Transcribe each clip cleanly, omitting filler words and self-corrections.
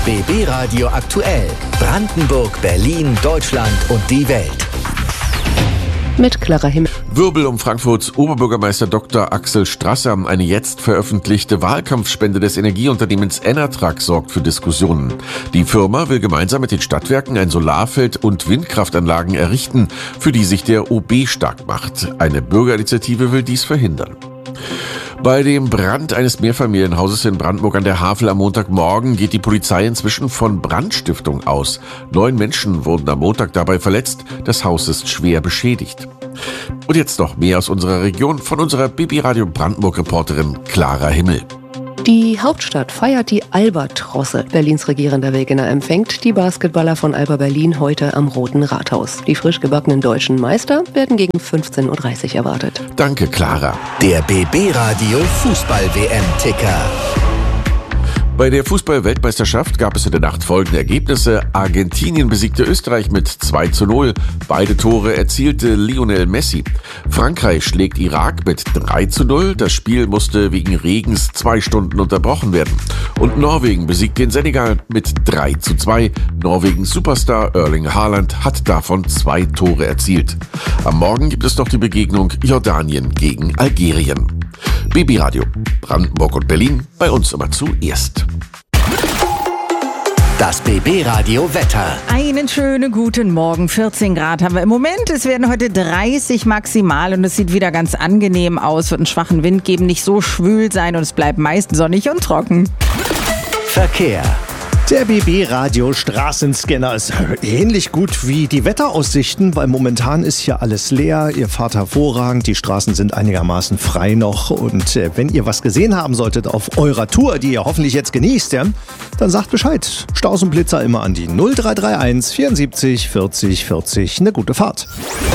BB Radio aktuell. Brandenburg, Berlin, Deutschland und die Welt. Mit Clara Himmel. Wirbel um Frankfurts Oberbürgermeister Dr. Axel Strasser. Eine jetzt veröffentlichte Wahlkampfspende des Energieunternehmens Enatrag sorgt für Diskussionen. Die Firma will gemeinsam mit den Stadtwerken ein Solarfeld und Windkraftanlagen errichten, für die sich der OB stark macht. Eine Bürgerinitiative will dies verhindern. Bei dem Brand eines Mehrfamilienhauses in Brandenburg an der Havel am Montagmorgen geht die Polizei inzwischen von Brandstiftung aus. 9 Menschen wurden am Montag dabei verletzt. Das Haus ist schwer beschädigt. Und jetzt noch mehr aus unserer Region von unserer BB Radio Brandenburg-Reporterin Clara Himmel. Die Hauptstadt feiert die Albatrosse. Berlins regierender Wegener empfängt die Basketballer von Alba Berlin heute am Roten Rathaus. Die frisch gebackenen deutschen Meister werden gegen 15.30 Uhr erwartet. Danke, Clara. Der BB Radio Fußball-WM-Ticker. Bei der Fußball-Weltmeisterschaft gab es in der Nacht folgende Ergebnisse. Argentinien besiegte Österreich mit 2:0. Beide Tore erzielte Lionel Messi. Frankreich schlägt Irak mit 3:0. Das Spiel musste wegen Regens 2 Stunden unterbrochen werden. Und Norwegen besiegt den Senegal mit 3:2. Norwegens Superstar Erling Haaland hat davon 2 Tore erzielt. Am Morgen gibt es noch die Begegnung Jordanien gegen Algerien. BB Radio, Brandenburg und Berlin, bei uns immer zuerst. Das BB Radio Wetter. Einen schönen guten Morgen. 14 Grad haben wir im Moment. Es werden heute 30 maximal und es sieht wieder ganz angenehm aus. Wird einen schwachen Wind geben, nicht so schwül sein und es bleibt meist sonnig und trocken. Verkehr. Der BB-Radio Straßenscanner ist ähnlich gut wie die Wetteraussichten, weil momentan ist hier alles leer. Ihr fahrt hervorragend, die Straßen sind einigermaßen frei noch. Und wenn ihr was gesehen haben solltet auf eurer Tour, die ihr hoffentlich jetzt genießt, ja, dann sagt Bescheid. Staus und Blitzer immer an die 0331 74 40 40. Eine gute Fahrt.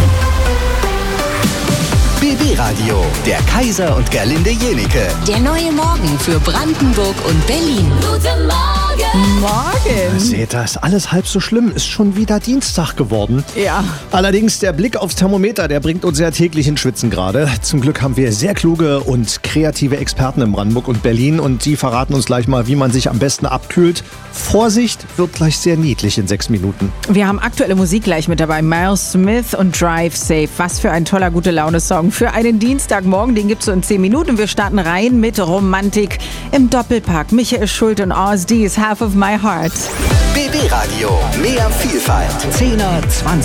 BB Radio, der Kaiser und Gerlinde Jenike. Der neue Morgen für Brandenburg und Berlin. Guten Morgen! Morgen! Seht ihr, ist alles halb so schlimm. Ist schon wieder Dienstag geworden. Ja. Allerdings der Blick aufs Thermometer, der bringt uns ja täglich in Schwitzen gerade. Zum Glück haben wir sehr kluge und kreative Experten in Brandenburg und Berlin und die verraten uns gleich mal, wie man sich am besten abkühlt. Vorsicht, wird gleich sehr niedlich in 6 Minuten. Wir haben aktuelle Musik gleich mit dabei. Miles Smith und Drive Safe. Was für ein toller Gute-Laune-Song für einen Dienstagmorgen. Den gibt's so in 10 Minuten. Wir starten rein mit Romantik im Doppelpack. Michael Schulte und OSD is Half of My Heart. BB Radio, mehr Vielfalt. 10er, 20